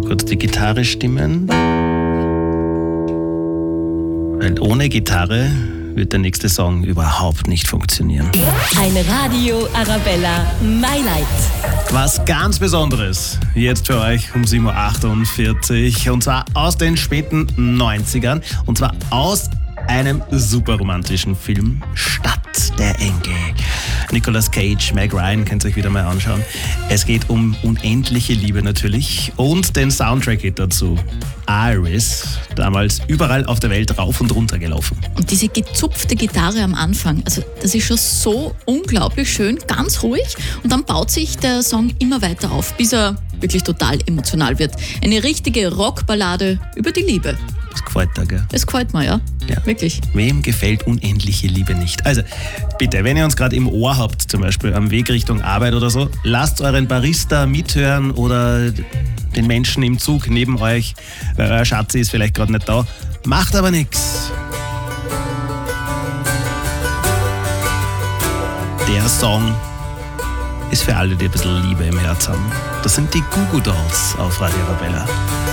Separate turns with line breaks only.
kurz die Gitarre stimmen. Weil ohne Gitarre wird der nächste Song überhaupt nicht funktionieren.
Ein Radio Arabella My-Light.
Was ganz Besonderes jetzt für euch um 7.48 Uhr und zwar aus den späten 90ern und zwar aus einem super romantischen Film, Stadt der Engel. Nicolas Cage, Meg Ryan, könnt ihr euch wieder mal anschauen. Es geht um unendliche Liebe natürlich und den Soundtrack geht dazu. Iris, damals überall auf der Welt rauf und runter gelaufen.
Und diese gezupfte Gitarre am Anfang, also das ist schon so unglaublich schön, ganz ruhig und dann baut sich der Song immer weiter auf, bis er wirklich total emotional wird. Eine richtige Rockballade über die Liebe.
Das gefällt dir, gell?
Es gefällt mir, ja. Wirklich.
Wem gefällt unendliche Liebe nicht? Also bitte, wenn ihr uns gerade im Ohr habt, zum Beispiel am Weg Richtung Arbeit oder so, lasst euren Barista mithören oder den Menschen im Zug neben euch, weil euer Schatzi ist vielleicht gerade nicht da. Macht aber nichts. Der Song ist für alle, die ein bisschen Liebe im Herz haben. Das sind die Goo Goo Dolls auf Radio Arabella.